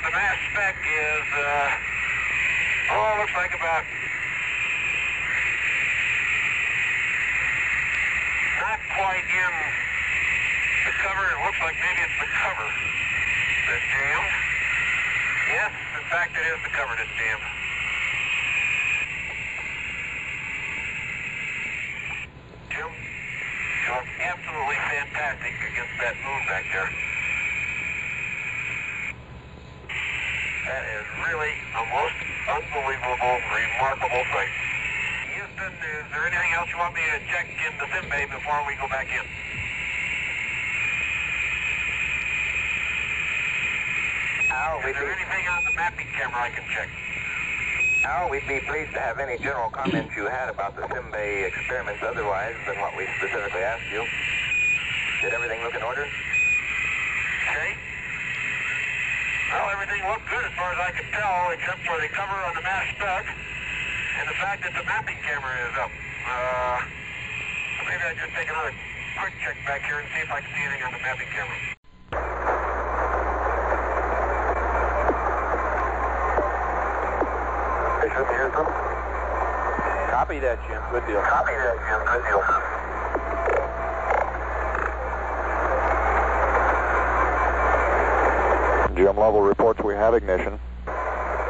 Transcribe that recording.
on the mass spec is, looks like about not quite in the cover. It looks like maybe it's the cover that's jammed. Yes, in fact, it is the cover that's jammed. Jim, you look absolutely fantastic against that moon back there. That is really a most unbelievable, remarkable sight. Houston, is there anything else you want me to check in the sim bay before we go back in? Is there anything on the mapping camera I can check? Al, we'd be pleased to have any general comments you had about the sim bay experiments otherwise than what we specifically asked you. Did everything look in order? Okay. Well, everything looked good as far as I could tell, except for the cover on the mass spec and the fact that the mapping camera is up. Maybe I'll just take another quick check back here and see if I can see anything on the mapping camera. Houston. Copy that, Jim. Good deal. Copy that, Jim. Good deal. Jim Lovell reports we have ignition.